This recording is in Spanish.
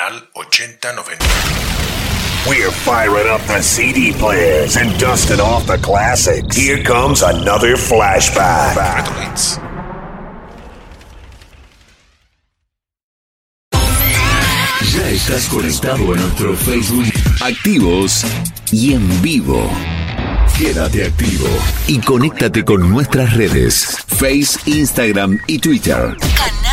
Canal 8090. We're firing up the CD players and dusting off the classics. Here comes another flashback. Retro Hits. Ya estás conectado a nuestro Facebook, activos y en vivo. Quédate activo y conéctate con nuestras redes, Face, Instagram y Twitter. Canal